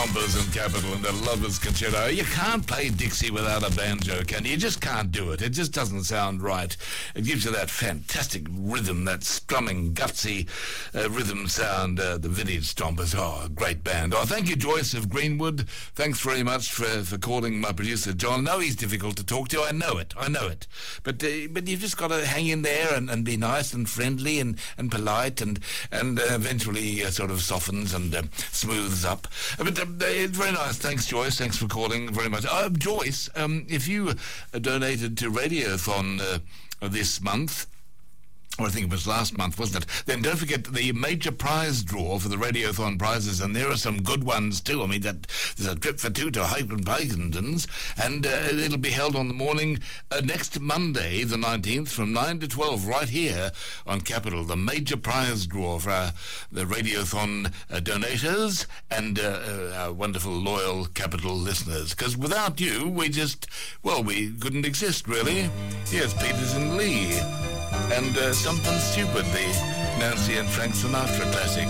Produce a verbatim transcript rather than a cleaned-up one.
Stompers in Capital and the Lovers Concerto. You can't play Dixie without a banjo, can you? You just can't do it. It just doesn't sound right. It gives you that fantastic rhythm, that strumming, gutsy uh, rhythm sound, uh, the Vintage Stompers. Oh, a great band. Oh, thank you, Joyce of Greenwood. Thanks very much for, for calling my producer, John. I know he's difficult to talk to. I know it. I know it. But uh, but you've just got to hang in there and, and be nice and friendly and, and polite and, and uh, eventually uh, sort of softens and uh, smooths up. Uh, but uh, it's very nice. Thanks, Joyce. Thanks for calling very much. Uh, Joyce, um, if you uh, donated to Radiothon uh, this month, or I think it was last month, wasn't it? Then don't forget the major prize draw for the Radiothon prizes, and there are some good ones too. I mean, that there's a trip for two to Highland Bikendons, and uh, it'll be held on the morning uh, next Monday, the nineteenth, from nine to twelve, right here on Capital. The major prize draw for our, the Radiothon uh, donators and uh, uh, our wonderful, loyal Capital listeners. Because without you, we just, well, we couldn't exist, really. Here's Peters and Lee. And uh, Something Stupid, the Nancy and Frank Sinatra classic.